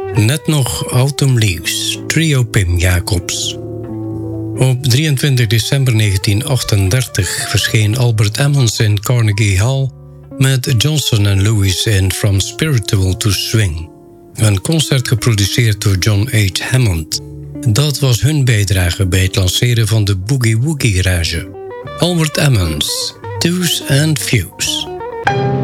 Net nog Autumn Leaves, trio Pim Jacobs. Op 23 december 1938 verscheen Albert Emmons in Carnegie Hall met Johnson en Lewis in From Spiritual to Swing. Een concert geproduceerd door John H. Hammond. Dat was hun bijdrage bij het lanceren van de Boogie Woogie Garage. Albert Emmons, Twos and Fews.